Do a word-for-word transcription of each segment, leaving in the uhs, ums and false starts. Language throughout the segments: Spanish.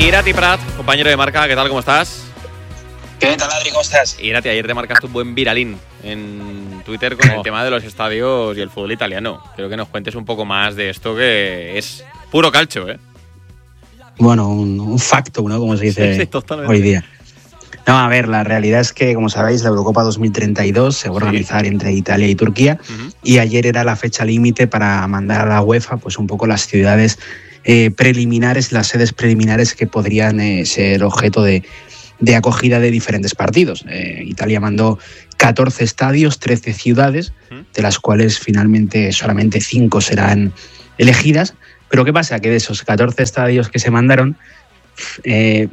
Irati Prat, compañero de marca, ¿qué tal? ¿Cómo estás? ¿Qué tal, Adri? ¿Cómo estás? Irati, ayer te marcaste un buen viralín en Twitter con oh. el tema de los estadios y el fútbol italiano. Quiero que nos cuentes un poco más de esto, que es puro calcio, ¿eh? Bueno, un, un facto, ¿no? Como se dice sí, sí, hoy día. No, a ver, la realidad es que, como sabéis, la Eurocopa dos mil treinta y dos se va a organizar sí. entre Italia y Turquía, uh-huh. y ayer era la fecha límite para mandar a la UEFA pues un poco las ciudades eh, preliminares, las sedes preliminares que podrían eh, ser objeto de, de acogida de diferentes partidos. Eh, Italia mandó catorce estadios, trece ciudades, uh-huh. de las cuales finalmente solamente cinco serán elegidas. Pero ¿qué pasa? Que de esos catorce estadios que se mandaron, eh,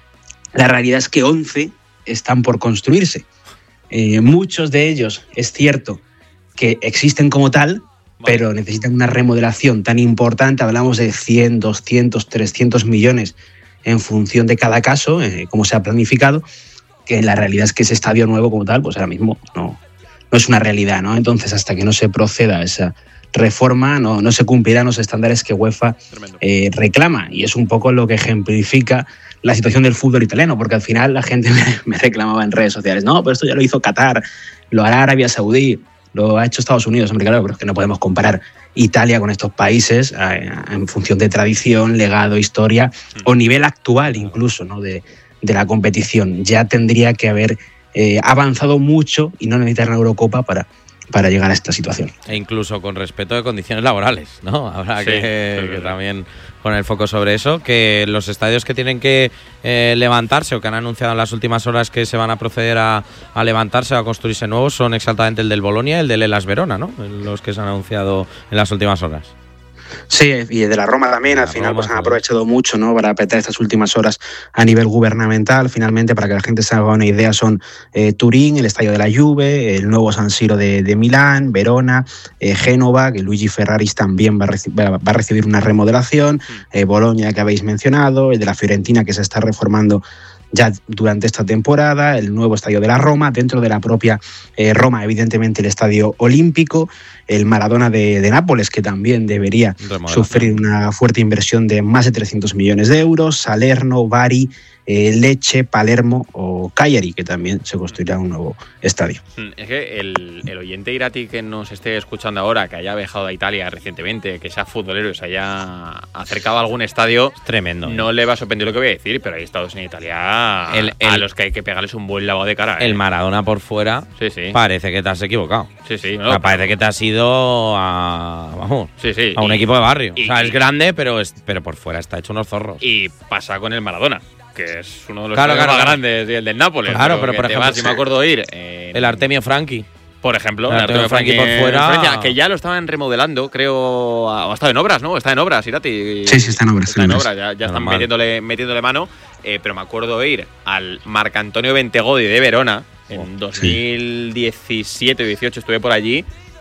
la realidad es que once están por construirse. Eh, muchos de ellos, es cierto, que existen como tal, vale. pero necesitan una remodelación tan importante. Hablamos de cien, doscientos, trescientos millones en función de cada caso, eh, cómo se ha planificado, que la realidad es que ese estadio nuevo como tal, pues ahora mismo no, no es una realidad, ¿no? Entonces, hasta que no se proceda a esa reforma, no, no se cumplirán los estándares que UEFA eh, reclama, y es un poco lo que ejemplifica la situación del fútbol italiano, porque al final la gente me, me reclamaba en redes sociales, no, pero esto ya lo hizo Qatar, lo hará Arabia Saudí, lo ha hecho Estados Unidos. Hombre, claro, pero es que no podemos comparar Italia con estos países eh, en función de tradición, legado, historia o nivel actual incluso, ¿no? de, de la competición. Ya tendría que haber eh, avanzado mucho y no necesitar una Eurocopa para para llegar a esta situación. E incluso con respeto de condiciones laborales, ¿no? Habrá sí, que, sí, que también poner el foco sobre eso, que los estadios que tienen que eh, levantarse o que han anunciado en las últimas horas que se van a proceder a, a levantarse o a construirse nuevos son exactamente el del Bolonia y el del Hellas Verona, ¿no? Los que se han anunciado en las últimas horas. Sí, y de la Roma también, al final Roma, pues han aprovechado mucho, ¿no? Para apretar estas últimas horas a nivel gubernamental. Finalmente, para que la gente se haga una idea, son eh, Turín, el estadio de la Juve, el nuevo San Siro de, de Milán, Verona, eh, Génova, que Luigi Ferraris también va a, reci- va a recibir una remodelación, eh, Bolonia, que habéis mencionado, el de la Fiorentina, que se está reformando ya durante esta temporada, el nuevo estadio de la Roma, dentro de la propia eh, Roma, evidentemente el estadio olímpico, el Maradona de, de Nápoles, que también debería sufrir una fuerte inversión de más de trescientos millones de euros, Salerno, Bari, eh, Lecce, Palermo o Cagliari, que también se construirá un nuevo estadio. Es que el, el oyente Irati que nos esté escuchando ahora, que haya viajado a Italia recientemente, que sea futbolero y se haya acercado a algún estadio, es tremendo. No ¿eh? le va a sorprender lo que voy a decir, pero hay estados en Italia el, el, a los que hay que pegarles un buen lavado de cara. El ¿eh? Maradona por fuera, sí, sí. parece que te has equivocado. Sí, sí. No, o sea, parece que te has ido a, vamos, sí, sí. a un y, equipo de barrio. Y, o sea, es grande, pero, es, pero por fuera está hecho unos zorros. Y pasa con el Maradona, que es uno de los claro, claro, más claro. grandes, y el del Nápoles. Claro, pero, pero por ejemplo, vas, si me acuerdo ir en, el Artemio Franchi. Por ejemplo, el Artemio Franchi por fuera, Francia, que ya lo estaban remodelando, creo, o ha estado en obras, ¿no? Está en obras, Irati. Sí, sí, está en obras. Está en obras, ya, ya están metiéndole, metiéndole mano, eh, pero me acuerdo ir al Marcantonio Bentegodi de Verona en oh, dos mil diecisiete o dieciocho, estuve por allí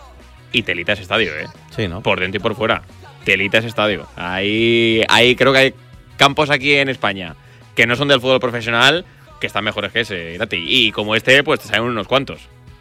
y telita ese estadio, ¿eh? Sí, ¿no? Por dentro y por fuera, telita ese estadio. Ahí, ahí creo que hay campos aquí en España que no son del fútbol profesional, que están mejores que ese, Irati. Y como este, pues te salen unos cuantos.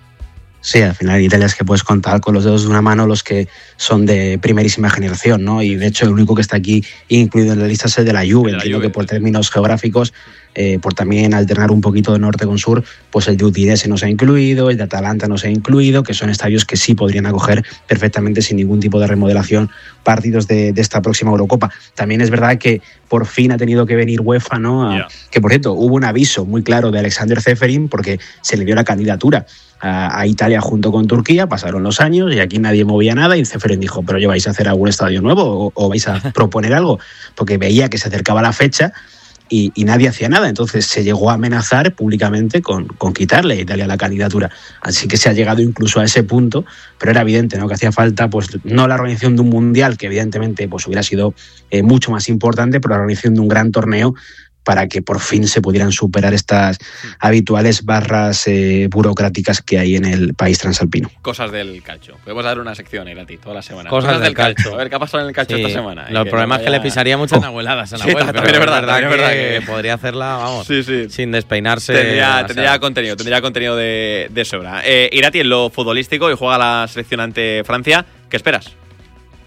Sí, al final en Italia es que puedes contar con los dedos de una mano los que son de primerísima generación, ¿no? Y de hecho el único que está aquí incluido en la lista es el de la Juve. Entiendo que por términos geográficos, eh, por también alternar un poquito de norte con sur, pues el de Udinese no se ha incluido, el de Atalanta no se ha incluido, que son estadios que sí podrían acoger perfectamente sin ningún tipo de remodelación partidos de, de esta próxima Eurocopa. También es verdad que por fin ha tenido que venir UEFA, ¿no? A, yeah. Que por cierto, hubo un aviso muy claro de Alexander Ceferin porque se le dio la candidatura a, a Italia junto con Turquía, pasaron los años y aquí nadie movía nada y Ceferin dijo, pero ¿yo vais a hacer algún estadio nuevo o, o vais a proponer algo? Porque veía que se acercaba la fecha y, y nadie hacía nada, entonces se llegó a amenazar públicamente con, con quitarle a Italia la candidatura, así que se ha llegado incluso a ese punto, pero era evidente, ¿no? Que hacía falta, pues no la organización de un mundial, que evidentemente pues hubiera sido eh, mucho más importante, pero la organización de un gran torneo para que por fin se pudieran superar estas habituales barras eh, burocráticas que hay en el país transalpino. Cosas del calcio. Podemos dar una sección, Irati, toda la semana. Cosas, Cosas del, del calcio. A ver qué ha pasado en el calcio sí. esta semana. Los problemas es que le pisaría muchas oh. abueladas en la sí, web. También es verdad, verdad, es verdad que, que podría hacerla, vamos, sí, sí. sin despeinarse. Tendría, tendría contenido, tendría contenido de, de sobra. Eh, Irati, en lo futbolístico, y juega la selección ante Francia. ¿Qué esperas?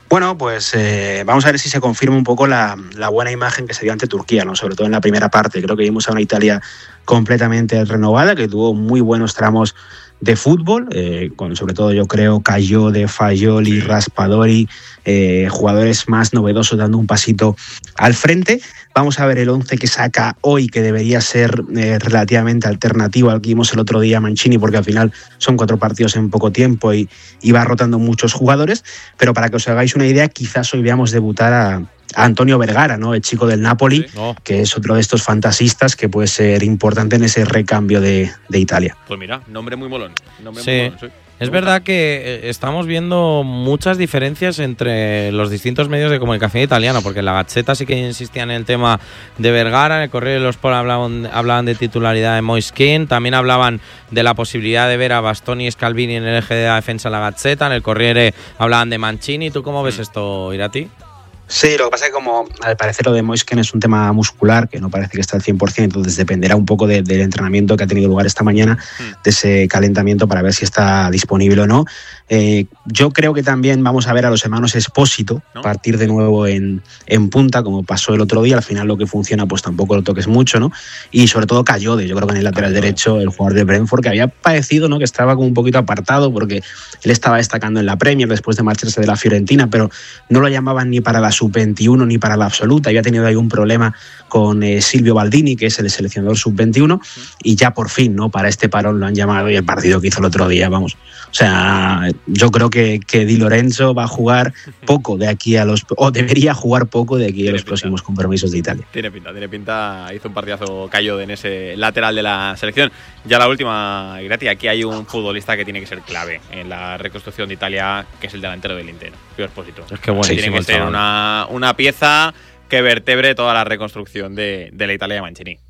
Bueno, pues eh, vamos a ver si se confirma un poco la, la buena imagen que se dio ante Turquía, ¿no? Sobre todo en la primera parte. Creo que vimos a una Italia completamente renovada, que tuvo muy buenos tramos de fútbol, eh, con sobre todo yo creo Cayode, Fagioli, Raspadori, eh, jugadores más novedosos dando un pasito al frente. Vamos a ver el once que saca hoy, que debería ser eh, relativamente alternativo al que vimos el otro día Mancini, porque al final son cuatro partidos en poco tiempo y, y va rotando muchos jugadores, pero para que os hagáis una idea, quizás hoy veamos debutar a, a Antonio Vergara, ¿no? El chico del Napoli, sí, oh. que es otro de estos fantasistas que puede ser importante en ese recambio de, de Italia. Pues mira, nombre muy molón. Nombre sí. muy molón, sí. Es verdad que estamos viendo muchas diferencias entre los distintos medios de comunicación italiano, porque en la Gazzetta sí que insistían en el tema de Vergara, en el Corriere dello Sport hablaban, hablaban de titularidad de Moise Kean, también hablaban de la posibilidad de ver a Bastoni y Scalvini en el eje de la defensa en la Gazzetta, en el Corriere hablaban de Mancini. ¿Tú cómo ves esto, Irati? Sí, lo que pasa es que como al parecer lo de Moise Kean es un tema muscular, que no parece que está al cien por ciento, entonces dependerá un poco de, del entrenamiento que ha tenido lugar esta mañana, mm. de ese calentamiento para ver si está disponible o no. Eh, yo creo que también vamos a ver a los hermanos Espósito ¿no? partir de nuevo en, en punta, como pasó el otro día. Al final lo que funciona pues tampoco lo toques mucho, ¿no? Y sobre todo Cayode, yo creo que en el lateral Cayode. derecho, el jugador de Brentford, que había parecido, ¿no? que estaba como un poquito apartado porque él estaba destacando en la Premier después de marcharse de la Fiorentina, pero no lo llamaban ni para la sub veintiuno ni para la absoluta. Había tenido ahí un problema con eh, Silvio Baldini, que es el seleccionador sub veintiuno, y ya por fin, ¿no? Para este parón lo han llamado, y el partido que hizo el otro día, vamos. O sea, yo creo que, que Di Lorenzo va a jugar poco de aquí a los... o debería jugar poco de aquí a los pinta. próximos compromisos de Italia. Tiene pinta, tiene pinta. Hizo un partidazo Cayode en ese lateral de la selección. Ya la última, Irati, aquí hay un futbolista que tiene que ser clave en la reconstrucción de Italia, que es el delantero del Inter, Pío Espósito. Es que buenísimo. Tiene que ser una, una pieza que vertebre toda la reconstrucción de, de la Italia de Mancini.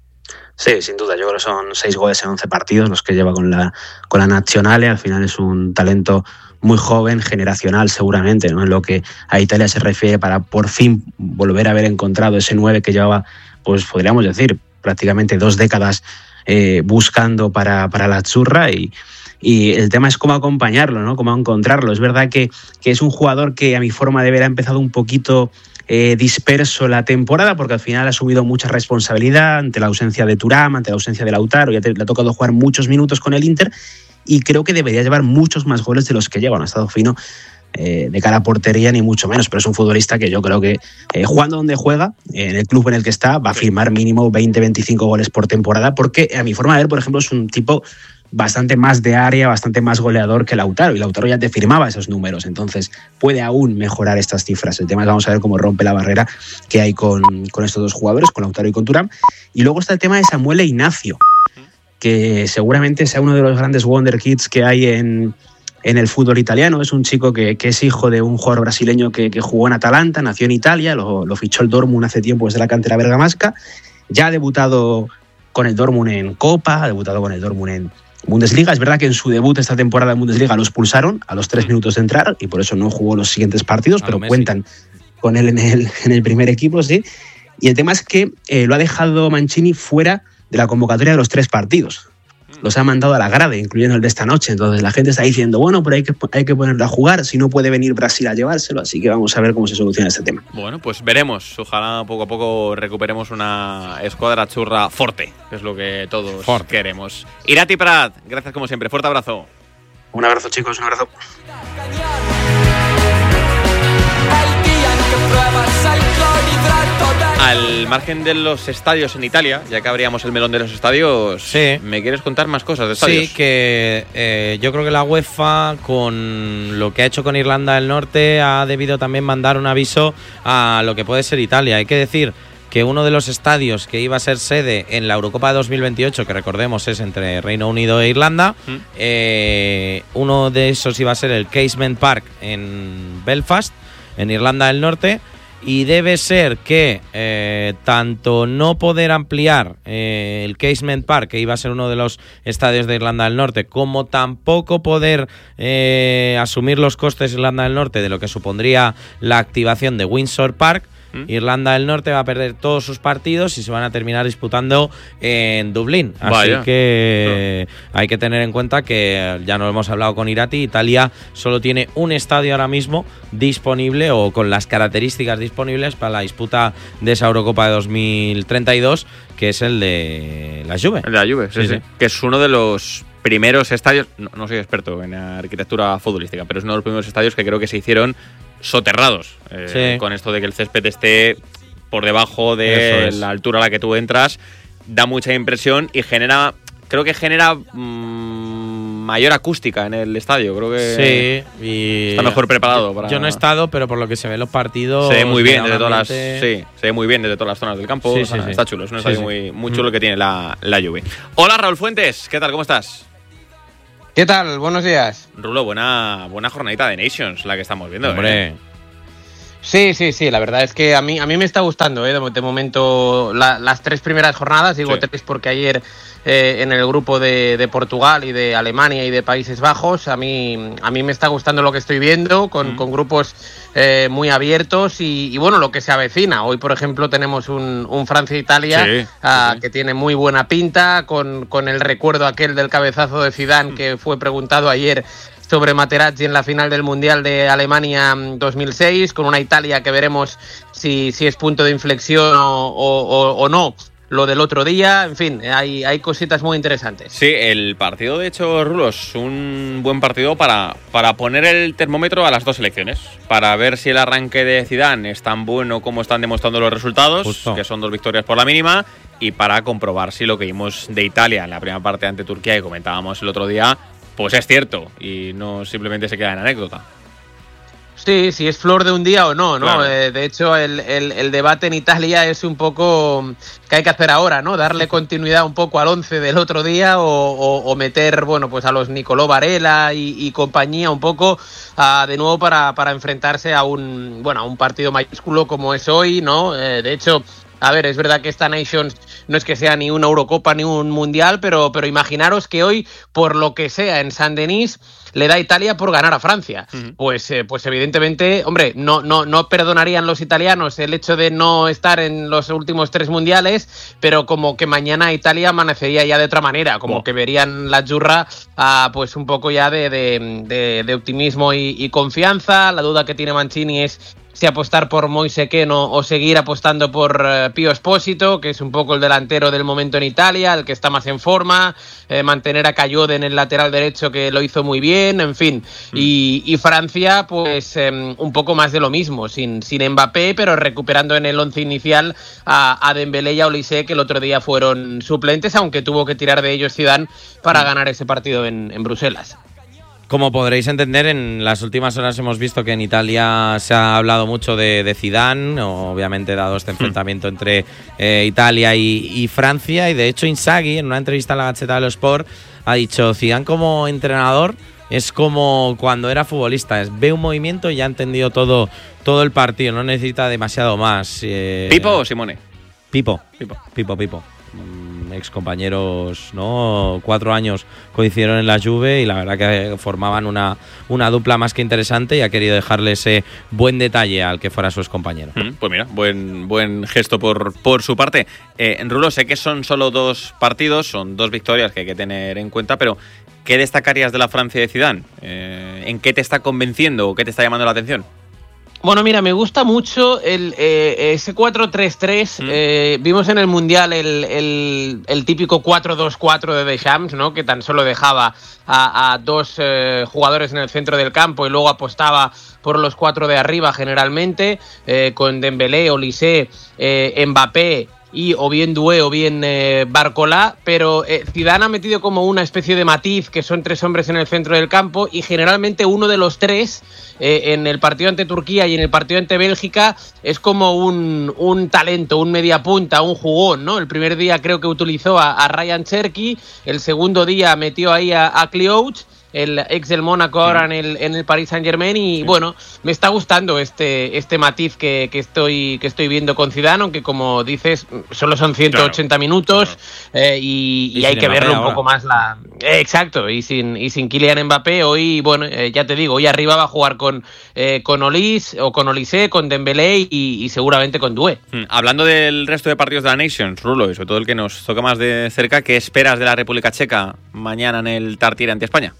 Sí, sin duda. Yo creo que son seis goles en once partidos los que lleva con la, con la Nazionale. Al final es un talento muy joven, generacional seguramente, ¿no? En lo que a Italia se refiere, para por fin volver a haber encontrado ese nueve que llevaba, pues podríamos decir, prácticamente dos décadas eh, buscando para, para la Azzurra. Y, y el tema es cómo acompañarlo, ¿no? Cómo encontrarlo. Es verdad que, que es un jugador que a mi forma de ver ha empezado un poquito... Eh, disperso la temporada, porque al final ha subido mucha responsabilidad ante la ausencia de Thuram, ante la ausencia de Lautaro. Ya te, le ha tocado jugar muchos minutos con el Inter y creo que debería llevar muchos más goles de los que lleva. No ha estado fino eh, de cara a portería ni mucho menos, pero es un futbolista que yo creo que eh, jugando donde juega, en el club en el que está, va a firmar mínimo veinte a veinticinco goles por temporada, porque a mi forma de ver, por ejemplo, es un tipo bastante más de área, bastante más goleador que Lautaro, y Lautaro ya te firmaba esos números, entonces puede aún mejorar estas cifras. El tema es vamos a ver cómo rompe la barrera que hay con, con estos dos jugadores, con Lautaro y con Thuram. Y luego está el tema de Samuel Ignacio, que seguramente sea uno de los grandes wonder kids que hay en, en el fútbol italiano. Es un chico que, que es hijo de un jugador brasileño que, que jugó en Atalanta, nació en Italia, lo, lo fichó el Dortmund hace tiempo desde la cantera bergamasca, ya ha debutado con el Dortmund en Copa, ha debutado con el Dortmund en Bundesliga. Es verdad que en su debut esta temporada en Bundesliga lo expulsaron a los tres minutos de entrar y por eso no jugó los siguientes partidos, pero cuentan con él en el, en el primer equipo, sí. Y el tema es que eh, lo ha dejado Mancini fuera de la convocatoria de los tres partidos. Los ha mandado a la grade, incluyendo el de esta noche. Entonces la gente está diciendo, bueno, pero hay que, hay que ponerlo a jugar, si no puede venir Brasil a llevárselo. Así que vamos a ver cómo se soluciona este tema. Bueno, pues veremos. Ojalá poco a poco recuperemos una escuadra churra forte, que es lo que todos Fort. queremos. Irati Prat, gracias como siempre. Fuerte abrazo. Un abrazo, chicos, un abrazo. Al margen de los estadios en Italia, ya que abríamos el melón de los estadios, sí. ¿me quieres contar más cosas de estadios? Sí, que eh, yo creo que la UEFA, con lo que ha hecho con Irlanda del Norte, ha debido también mandar un aviso a lo que puede ser Italia. Hay que decir que uno de los estadios que iba a ser sede en la Eurocopa de dos mil veintiocho, que recordemos es entre Reino Unido e Irlanda, ¿Mm? eh, uno de esos iba a ser el Casement Park en Belfast, en Irlanda del Norte, y debe ser que eh, tanto no poder ampliar eh, el Casement Park, que iba a ser uno de los estadios de Irlanda del Norte, como tampoco poder eh, asumir los costes de Irlanda del Norte de lo que supondría la activación de Windsor Park, ¿Mm? Irlanda del Norte va a perder todos sus partidos y se van a terminar disputando en Dublín. Así Vaya. que no. hay que tener en cuenta que, ya nos hemos hablado con Irati, Italia solo tiene un estadio ahora mismo disponible o con las características disponibles para la disputa de esa Eurocopa de dos mil treinta y dos, que es el de la Juve. El de la Juve, sí, sí, sí. sí. Que es uno de los primeros estadios, no, no soy experto en arquitectura futbolística, pero es uno de los primeros estadios que creo que se hicieron soterrados, eh, sí. con esto de que el césped esté por debajo de es. la altura a la que tú entras, da mucha impresión y genera, creo que genera mmm, mayor acústica en el estadio, creo que sí, y está mejor preparado. Yo, para... yo no he estado, pero por lo que se ve en los partidos se ve muy bien desde todas las, sí, se ve muy bien desde todas las zonas del campo, sí, sí, sí. está chulo, es un estadio sí, sí. muy, muy chulo mm. que tiene la, la Juve. Hola Raúl Fuentes, ¿qué tal? ¿Cómo estás? ¿Qué tal? Buenos días. Rulo, buena, buena jornadita de Nations la que estamos viendo. Hombre. ¿eh? Sí, sí, sí, la verdad es que a mí, a mí me está gustando, ¿eh? de, de momento la, las tres primeras jornadas, digo sí. tres porque ayer eh, en el grupo de, de Portugal y de Alemania y de Países Bajos, a mí, a mí me está gustando lo que estoy viendo, con, mm. con grupos eh, muy abiertos y, y bueno, lo que se avecina. Hoy, por ejemplo, tenemos un, un Francia-Italia sí, uh, sí. que tiene muy buena pinta, con, con el recuerdo aquel del cabezazo de Zidane mm. que fue preguntado ayer sobre Materazzi en la final del Mundial de Alemania dos mil seis, con una Italia que veremos si, si es punto de inflexión o, o, o no, lo del otro día, en fin, hay, hay cositas muy interesantes. Sí, el partido de hecho, Rulos, un buen partido para, para poner el termómetro a las dos selecciones, para ver si el arranque de Zidane es tan bueno como están demostrando los resultados, Justo. que son dos victorias por la mínima, y para comprobar si lo que vimos de Italia en la primera parte ante Turquía, que comentábamos el otro día, pues es cierto y no simplemente se queda en anécdota. Sí, si es flor de un día o no, ¿no? Claro. Eh, de hecho, el, el, el debate en Italia es un poco que hay que hacer ahora, ¿no? Darle continuidad un poco al once del otro día o, o, o meter, bueno, pues a los Nicolò Varela y, y compañía un poco uh, de nuevo para, para enfrentarse a un, bueno, a un partido mayúsculo como es hoy, ¿no? Eh, de hecho, a ver, es verdad que esta Nations no es que sea ni una Eurocopa ni un Mundial, pero, pero imaginaros que hoy, por lo que sea, en Saint-Denis le da Italia por ganar a Francia. Uh-huh. Pues, eh, pues evidentemente, hombre, no, no, no perdonarían los italianos el hecho de no estar en los últimos tres mundiales, pero como que mañana Italia amanecería ya de otra manera, como oh. que verían la Jurra uh, pues un poco ya de, de, de, de optimismo y, y confianza. La duda que tiene Mancini es si apostar por Moise Kean o seguir apostando por uh, Pio Esposito, que es un poco el delantero del momento en Italia, el que está más en forma, eh, mantener a Cayode en el lateral derecho, que lo hizo muy bien, en fin. Mm. Y, y Francia, pues eh, un poco más de lo mismo, sin, sin Mbappé, pero recuperando en el once inicial a, a Dembélé y a Olise, que el otro día fueron suplentes, aunque tuvo que tirar de ellos Zidane para mm. ganar ese partido en, en Bruselas. Como podréis entender, en las últimas horas hemos visto que en Italia se ha hablado mucho de, de Zidane, obviamente dado este enfrentamiento mm. entre eh, Italia y, y Francia, y de hecho Inzaghi, en una entrevista a la Gazzetta dello Sport, ha dicho: Zidane como entrenador es como cuando era futbolista, es, ve un movimiento y ya ha entendido todo, todo el partido, no necesita demasiado más. Eh, ¿Pipo o Simone? Pipo, Pipo, Pipo, Pipo. Ex compañeros, ¿no? Cuatro años coincidieron en la Juve y la verdad que formaban una, una dupla más que interesante, y ha querido dejarle ese buen detalle al que fuera su excompañero. Mm, pues mira, buen, buen gesto por, por su parte. Eh, en Rulo, sé que son solo dos partidos, son dos victorias que hay que tener en cuenta, pero ¿qué destacarías de la Francia de Zidane? Eh, ¿En qué te está convenciendo o qué te está llamando la atención? Bueno, mira, me gusta mucho el eh, ese cuatro tres tres. Mm. Eh, vimos en el Mundial el, el, el típico cuatro dos cuatro de Deschamps, ¿no? Que tan solo dejaba a, a dos eh, jugadores en el centro del campo y luego apostaba por los cuatro de arriba generalmente, eh, con Dembélé, Olise, eh, Mbappé y o bien Doué o bien eh, Barcola, pero eh, Zidane ha metido como una especie de matiz, que son tres hombres en el centro del campo, y generalmente uno de los tres eh, en el partido ante Turquía y en el partido ante Bélgica es como un, un talento, un mediapunta, un jugón, ¿no? El primer día creo que utilizó a, a Ryan Cherki, el segundo día metió ahí a, a Cleouch, el ex del Mónaco ahora en el, en el Paris Saint-Germain y sí. bueno, me está gustando este, este matiz que, que, estoy, que estoy viendo con Zidane, aunque como dices, solo son ciento ochenta claro, minutos claro. Eh, y, y, y hay que verlo un poco más la... Eh, exacto, y sin, y sin Kylian Mbappé, hoy, bueno, eh, ya te digo, hoy arriba va a jugar con, eh, con Olis o con Olise, con Dembélé y, y seguramente con Doué. Hmm. Hablando del resto de partidos de la Nations, Rulo, y sobre todo el que nos toca más de cerca, ¿qué esperas de la República Checa mañana en el Tartiere ante España?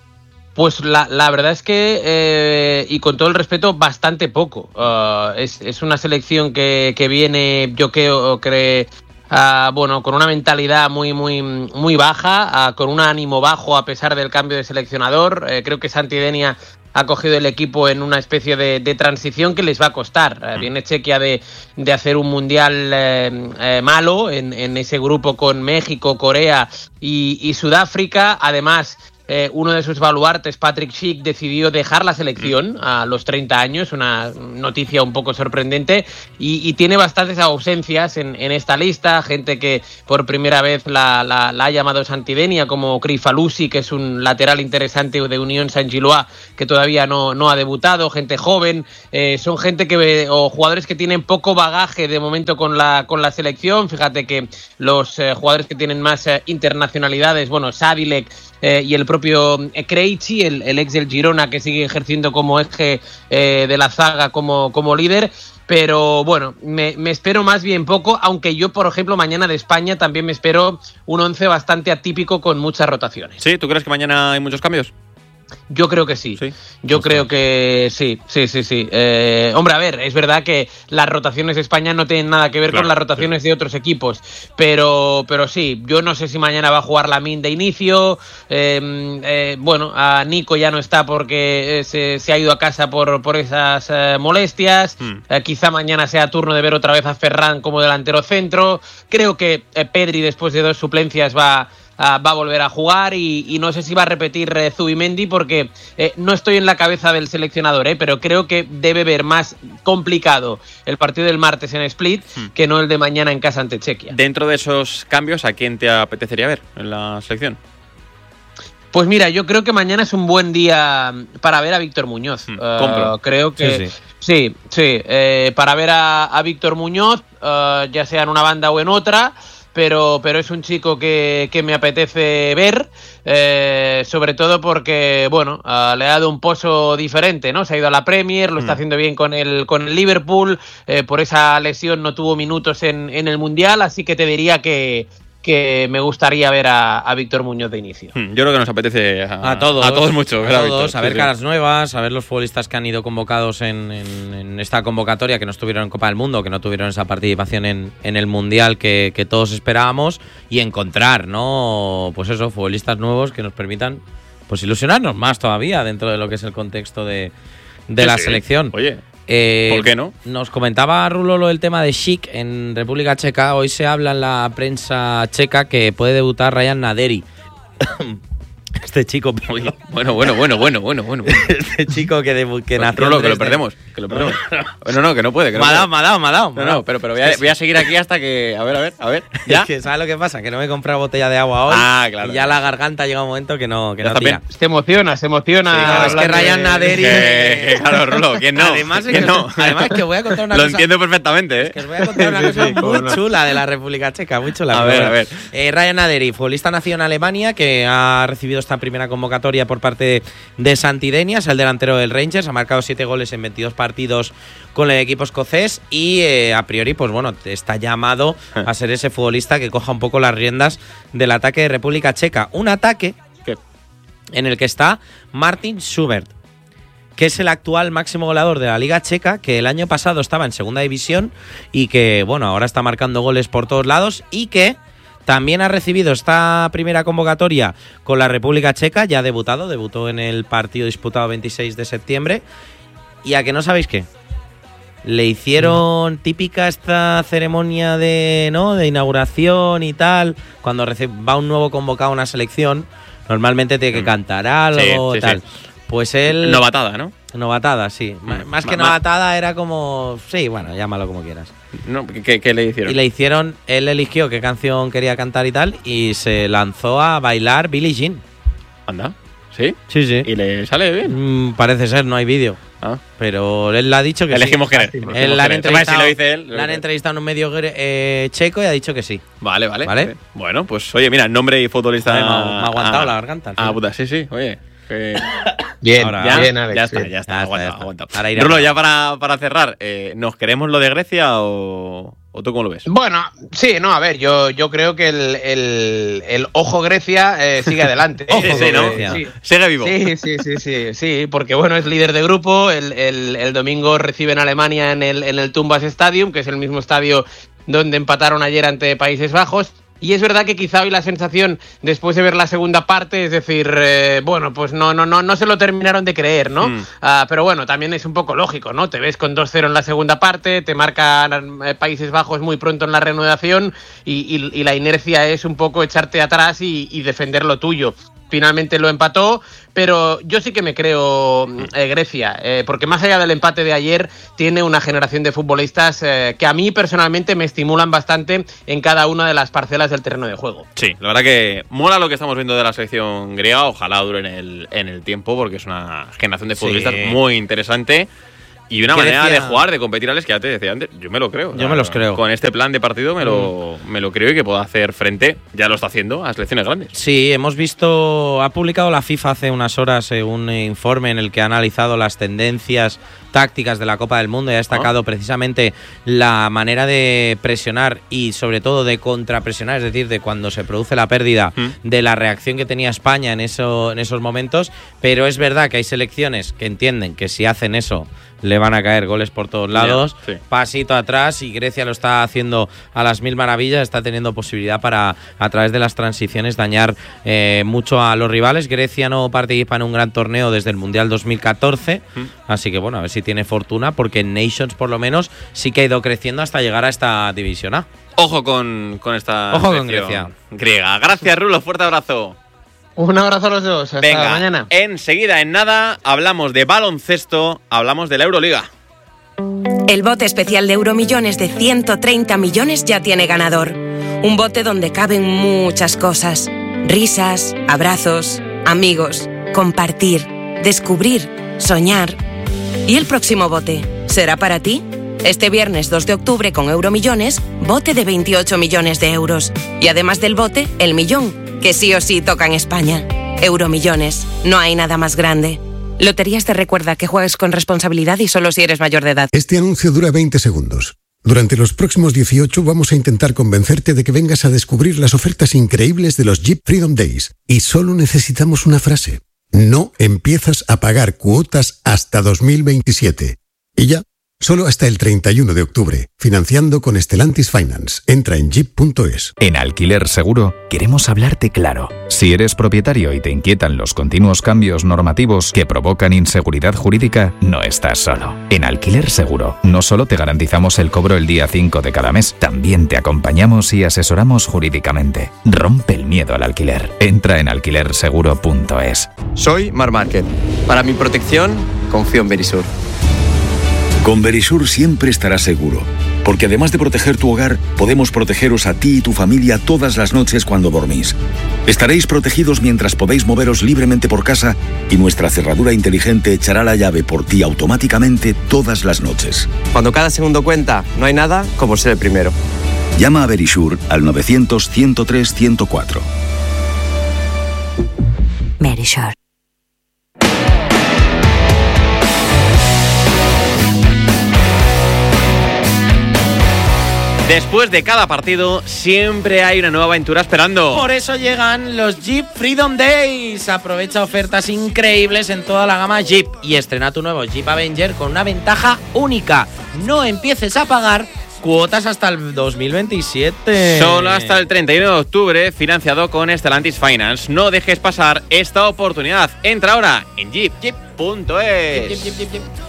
Pues la, la verdad es que, eh, y con todo el respeto, bastante poco. Uh, es, es una selección que, que viene, yo creo, que, uh, bueno, con una mentalidad muy, muy, muy baja, uh, con un ánimo bajo a pesar del cambio de seleccionador. Uh, creo que Santi Denia ha cogido el equipo en una especie de, de transición que les va a costar. Uh, viene Chequia de, de hacer un mundial eh, eh, malo en, en ese grupo con México, Corea y, y Sudáfrica. Además, Eh, uno de sus baluartes, Patrick Schick, decidió dejar la selección a los treinta años, una noticia un poco sorprendente, y, y tiene bastantes ausencias en, en esta lista, gente que por primera vez la, la, la ha llamado Santi Denia, como Crifalusi, que es un lateral interesante de Unión Saint-Gilloise, que todavía no, no ha debutado, gente joven, eh, son gente que o jugadores que tienen poco bagaje de momento con la, con la selección. Fíjate que los eh, jugadores que tienen más eh, internacionalidades, bueno, Sadilek, Eh, y el propio Krejci, el, el ex del Girona, que sigue ejerciendo como eje eh, de la zaga como, como líder. Pero bueno, me, me espero más bien poco, aunque yo, por ejemplo, mañana de España también me espero un once bastante atípico con muchas rotaciones. ¿Sí? ¿Tú crees que mañana hay muchos cambios? Yo creo que sí. ¿Sí? Yo o sea. creo que sí, sí, sí, sí. Eh, hombre, a ver, es verdad que las rotaciones de España no tienen nada que ver claro, con las rotaciones sí. de otros equipos, pero, pero sí, yo no sé si mañana va a jugar Lamine de inicio. Eh, eh, bueno, a Nico ya no está porque se, se ha ido a casa por, por esas eh, molestias. Hmm. Eh, quizá mañana sea turno de ver otra vez a Ferran como delantero centro. Creo que eh, Pedri, después de dos suplencias, va... Uh, va a volver a jugar y, y no sé si va a repetir eh, Zubimendi porque eh, no estoy en la cabeza del seleccionador, eh, pero creo que debe ver más complicado el partido del martes en Split hmm. que no el de mañana en casa ante Chequia. Dentro de esos cambios, ¿a quién te apetecería ver en la selección? Pues mira, yo creo que mañana es un buen día para ver a Víctor Muñoz. Hmm. Uh, creo que sí, sí, sí, sí eh, para ver a, a Víctor Muñoz, uh, ya sea en una banda o en otra. Pero, pero es un chico que, que me apetece ver, eh, sobre todo porque, bueno, uh, le ha dado un pozo diferente, ¿no? Se ha ido a la Premier, lo está haciendo bien con el, con el Liverpool, eh, por esa lesión no tuvo minutos en, en el Mundial, así que te diría que, que me gustaría ver a, a Víctor Muñoz de inicio. Yo creo que nos apetece a, a todos, a todos mucho. A, a, todos, a ver caras nuevas, a ver los futbolistas que han ido convocados en, en, en esta convocatoria, que no estuvieron en Copa del Mundo, que no tuvieron esa participación en, en el Mundial que, que todos esperábamos, y encontrar, ¿no? Pues eso, futbolistas nuevos que nos permitan pues ilusionarnos más todavía dentro de lo que es el contexto de, de sí, la sí. selección. Oye, Eh, ¿por qué no? Nos comentaba Rulo lo del tema de Schick en República Checa. Hoy se habla en la prensa checa que puede debutar Ryan Naderi. Este chico, Uy, bueno, bueno, bueno, bueno, bueno, bueno. Este chico que, de, que pues, nació. Rulo, que lo perdemos, que lo perdemos. No, no, que no puede. Que me ha no dado, me ha dado, me ha dado. No, no, pero, pero voy, a, voy a seguir aquí hasta que. A ver, a ver, a ver. ¿Ya? Es que, ¿sabes lo que pasa? Que no me he comprado botella de agua hoy. Ah, claro. Y ya la garganta llega un momento que no, que no tira. Se emociona, se emociona. Sí, claro, es que Ryan de... Naderi. Que, claro, Rulo, ¿quién no? Además, es que, que, no? además es que voy a contar una lo cosa. Lo entiendo perfectamente, ¿eh? Es que os voy a contar una sí, cosa sí, muy no. chula de la República Checa, muy chula. A ver, a ver. Eh, Ryan Naderi, futbolista nacido en Alemania, que ha recibido esta primera convocatoria por parte de Santi Denia, es el delantero del Rangers, ha marcado siete goles en veintidós partidos con el equipo escocés y eh, a priori, pues bueno, está llamado a ser ese futbolista que coja un poco las riendas del ataque de República Checa. Un ataque ¿Qué? en el que está Martin Schubert, que es el actual máximo goleador de la Liga Checa, que el año pasado estaba en segunda división y que, bueno, ahora está marcando goles por todos lados y que también ha recibido esta primera convocatoria con la República Checa, ya ha debutado, debutó en el partido disputado veintiséis de septiembre. ¿Y a que no sabéis qué? Le hicieron típica esta ceremonia de, ¿no? de inauguración y tal, cuando va un nuevo convocado a una selección, normalmente tiene que cantar algo, sí, sí, tal. Sí. Pues él... Novatada, ¿no? Novatada, sí. Mm. Más que novatada era como... Sí, bueno, llámalo como quieras. No, ¿qué, ¿Qué le hicieron? Y le hicieron... Él eligió qué canción quería cantar y tal, y se lanzó a bailar Billie Jean. Anda. ¿Sí? Sí, sí. ¿Y le sale bien? Mm, parece ser, no hay vídeo. Ah. Pero él le ha dicho que Elegimos sí. querer. Él la han entrevistado, si lo dice él, lo la han dice. entrevistado en un medio eh, checo y ha dicho que sí. Vale, vale. ¿Vale? Bueno, pues oye, mira, nombre y futbolista. Vale, me, ha, me ha aguantado ah, la garganta. Ah, puta, sí, sí. Oye. Que... Bien, Ahora, ya, bien, Alex. ya está, bien. ya está. Ya Aguanta, está, ya aguanta. está. Ahora irá Rulo, para- ya para, para cerrar, eh, ¿nos queremos lo de Grecia o, o tú cómo lo ves? Bueno, sí, no, a ver, yo, yo creo que el, el, el ojo Grecia eh, sigue adelante. Ojo Sí, sí, ¿no? Grecia. Sí. Sigue vivo. Sí, sí, sí, sí, sí, porque bueno, es líder de grupo, el, el, el domingo reciben a Alemania en el, en el Tumbas Stadium, que es el mismo estadio donde empataron ayer ante Países Bajos. Y es verdad que quizá hoy la sensación, después de ver la segunda parte, es decir, eh, bueno, pues no, no, no, no se lo terminaron de creer, ¿no? Mm. Uh, pero bueno, también es un poco lógico, ¿no? Te ves con dos cero en la segunda parte, te marcan eh, Países Bajos muy pronto en la reanudación y, y, y la inercia es un poco echarte atrás y, y defender lo tuyo. Finalmente lo empató, pero yo sí que me creo eh, Grecia, eh, porque más allá del empate de ayer, tiene una generación de futbolistas eh, que a mí personalmente me estimulan bastante en cada una de las parcelas del terreno de juego. Sí, la verdad que mola lo que estamos viendo de la selección griega, ojalá dure en el, en el tiempo, porque es una generación de futbolistas Sí. muy interesante. Y una ¿Qué manera decía? de jugar, de competir, Alex, que ya te decía antes, yo me lo creo. Yo me los creo. Con este plan de partido me lo, me lo creo y que pueda hacer frente, ya lo está haciendo, a selecciones grandes. Sí, hemos visto, ha publicado la FIFA hace unas horas eh, un informe en el que ha analizado las tendencias tácticas de la Copa del Mundo y ha destacado Oh. precisamente la manera de presionar y sobre todo de contrapresionar, es decir, de cuando se produce la pérdida, Mm. de la reacción que tenía España en, eso, en esos momentos, pero es verdad que hay selecciones que entienden que si hacen eso le van a caer goles por todos lados, Yeah, sí. pasito atrás, y Grecia lo está haciendo a las mil maravillas, está teniendo posibilidad para, a través de las transiciones, dañar eh, mucho a los rivales. Grecia no participa en un gran torneo desde el Mundial dos mil catorce, Mm. así que bueno, a ver si tiene fortuna, porque en Nations por lo menos sí que ha ido creciendo hasta llegar a esta División A. Ojo con, con esta Ojo con selección griega. Gracias, Rulo, fuerte abrazo. Un abrazo a los dos, hasta Venga, mañana. enseguida, en nada, hablamos de baloncesto, hablamos de la Euroliga. El bote especial de Euromillones de ciento treinta millones ya tiene ganador. Un bote donde caben muchas cosas. Risas, abrazos, amigos, compartir, descubrir, soñar. ¿Y el próximo bote? ¿Será para ti? Este viernes dos de octubre con Euromillones, bote de veintiocho millones de euros. Y además del bote, el millón, que sí o sí toca en España. Euromillones, no hay nada más grande. Loterías te recuerda que juegues con responsabilidad y solo si eres mayor de edad. Este anuncio dura veinte segundos. Durante los próximos dieciocho vamos a intentar convencerte de que vengas a descubrir las ofertas increíbles de los Jeep Freedom Days. Y solo necesitamos una frase. No empiezas a pagar cuotas hasta dos mil veintisiete. Y ya, solo hasta el treinta y uno de octubre. Financiando con Stellantis Finance. Entra en jeep punto es. En Alquiler Seguro queremos hablarte claro. Si eres propietario y te inquietan los continuos cambios normativos que provocan inseguridad jurídica, no estás solo. En Alquiler Seguro no solo te garantizamos el cobro el día cinco de cada mes, también te acompañamos y asesoramos jurídicamente. Rompe el miedo al alquiler. Entra en alquiler seguro punto es. Soy Mar Márquez. Para mi protección, confío en Verisur. Con Verisur siempre estarás seguro, porque además de proteger tu hogar, podemos protegeros a ti y tu familia todas las noches cuando dormís. Estaréis protegidos mientras podéis moveros libremente por casa y nuestra cerradura inteligente echará la llave por ti automáticamente todas las noches. Cuando cada segundo cuenta, no hay nada como ser el primero. Llama a Verisur al novecientos, ciento tres, ciento cuatro. Verisur. Después de cada partido, siempre hay una nueva aventura esperando. Por eso llegan los Jeep Freedom Days. Aprovecha ofertas increíbles en toda la gama Jeep y estrena tu nuevo Jeep Avenger con una ventaja única. No empieces a pagar cuotas hasta el dos mil veintisiete. Solo hasta el treinta y uno de octubre, financiado con Stellantis Finance. No dejes pasar esta oportunidad. Entra ahora en jeep punto es. Jeep, Jeep, Jeep, Jeep.